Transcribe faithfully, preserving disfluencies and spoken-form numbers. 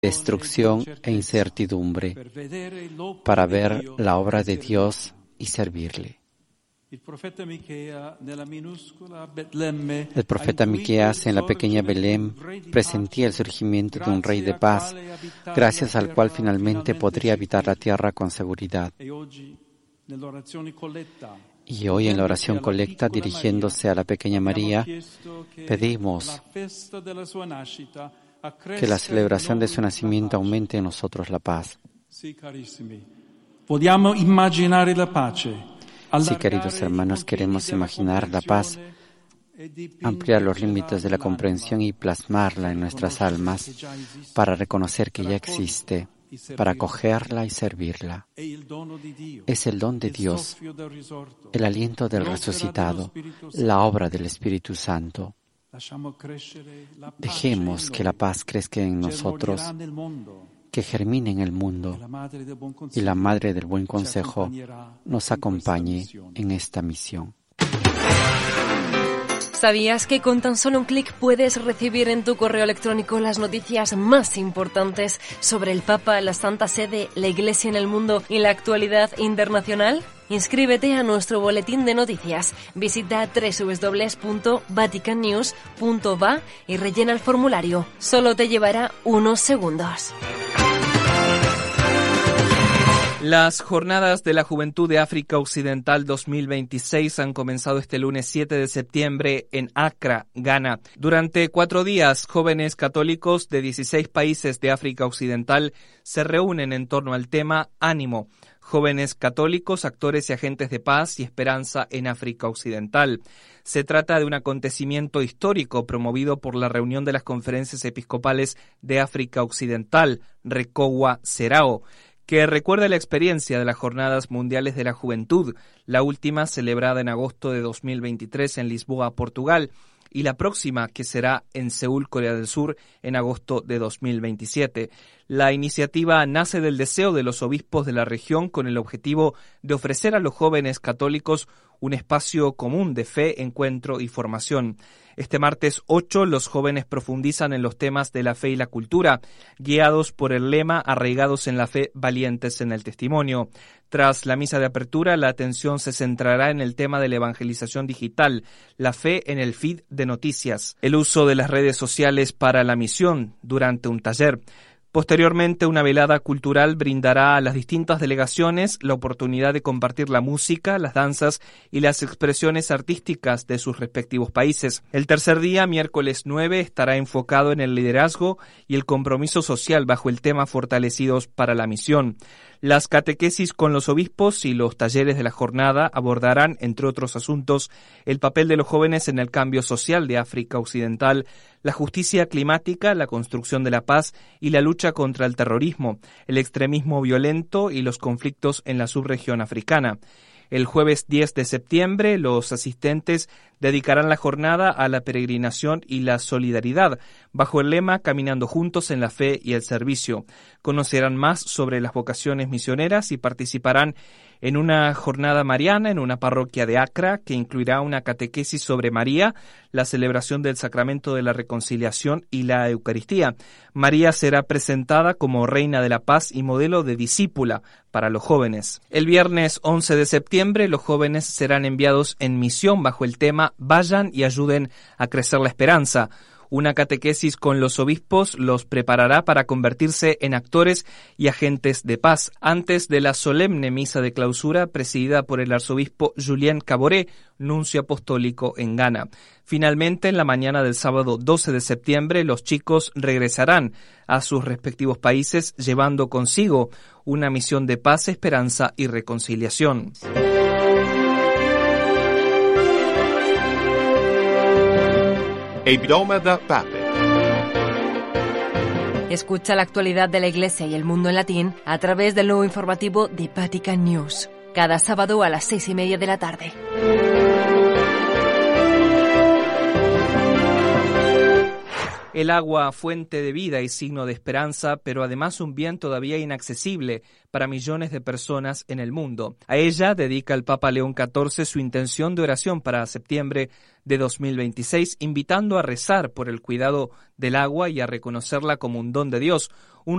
destrucción e incertidumbre, para ver la obra de Dios y servirle. El profeta Miqueas en la pequeña Belén presentía el surgimiento de un rey de paz, gracias al cual finalmente podría habitar la tierra con seguridad. Y hoy en la oración colecta, dirigiéndose a la pequeña María, pedimos que la celebración de su nacimiento aumente en nosotros la paz. Sí, queridos hermanos, queremos imaginar la paz, ampliar los límites de la comprensión y plasmarla en nuestras almas para reconocer que ya existe, para acogerla y servirla. Es el don de Dios, el aliento del resucitado, la obra del Espíritu Santo. Dejemos que la paz crezca en nosotros, que germine en el mundo, y la Madre del Buen Consejo nos acompañe en esta misión. ¿Sabías que con tan solo un clic puedes recibir en tu correo electrónico las noticias más importantes sobre el Papa, la Santa Sede, la Iglesia en el mundo y la actualidad internacional? Inscríbete a nuestro boletín de noticias. Visita doble u doble u doble u punto vatican news punto va y rellena el formulario. Solo te llevará unos segundos. Las Jornadas de la Juventud de África Occidental dos mil veintiséis han comenzado este lunes siete de septiembre en Accra, Ghana. Durante cuatro días, jóvenes católicos de dieciséis países de África Occidental se reúnen en torno al tema Ánimo. Jóvenes católicos, actores y agentes de paz y esperanza en África Occidental. Se trata de un acontecimiento histórico promovido por la reunión de las conferencias episcopales de África Occidental, RECOWA-CERAO, que recuerda la experiencia de las Jornadas Mundiales de la Juventud, la última celebrada en agosto de dos mil veintitrés en Lisboa, Portugal, y la próxima, que será en Seúl, Corea del Sur, en agosto de dos mil veintisiete. La iniciativa nace del deseo de los obispos de la región con el objetivo de ofrecer a los jóvenes católicos un espacio común de fe, encuentro y formación. Este martes ocho, los jóvenes profundizan en los temas de la fe y la cultura, guiados por el lema Arraigados en la fe, valientes en el testimonio. Tras la misa de apertura, la atención se centrará en el tema de la evangelización digital, la fe en el feed de noticias, el uso de las redes sociales para la misión durante un taller. Posteriormente, una velada cultural brindará a las distintas delegaciones la oportunidad de compartir la música, las danzas y las expresiones artísticas de sus respectivos países. El tercer día, miércoles nueve, estará enfocado en el liderazgo y el compromiso social bajo el tema Fortalecidos para la Misión. Las catequesis con los obispos y los talleres de la jornada abordarán, entre otros asuntos, el papel de los jóvenes en el cambio social de África Occidental, la justicia climática, la construcción de la paz y la lucha contra el terrorismo, el extremismo violento y los conflictos en la subregión africana. El jueves diez de septiembre, los asistentes dedicarán la jornada a la peregrinación y la solidaridad, bajo el lema Caminando juntos en la fe y el servicio. Conocerán más sobre las vocaciones misioneras y participarán en una jornada mariana en una parroquia de Accra que incluirá una catequesis sobre María, la celebración del sacramento de la reconciliación y la Eucaristía. María será presentada como Reina de la Paz y modelo de discípula para los jóvenes. El viernes once de septiembre, los jóvenes serán enviados en misión bajo el tema Vayan y ayuden a crecer la esperanza. Una catequesis con los obispos los preparará para convertirse en actores y agentes de paz, antes de la solemne misa de clausura presidida por el arzobispo Julien Caboret, nuncio apostólico en Ghana. Finalmente, en la mañana del sábado doce de septiembre, los chicos regresarán a sus respectivos países llevando consigo una misión de paz, esperanza y reconciliación. Il nome del Papa. Escucha la actualidad de la Iglesia y el mundo en latín a través del nuevo informativo de Vatican News, cada sábado a las seis y media de la tarde. El agua, fuente de vida y signo de esperanza, pero además un bien todavía inaccesible para millones de personas en el mundo. A ella dedica el Papa León catorce su intención de oración para septiembre de dos mil veintiséis, invitando a rezar por el cuidado del agua y a reconocerla como un don de Dios, un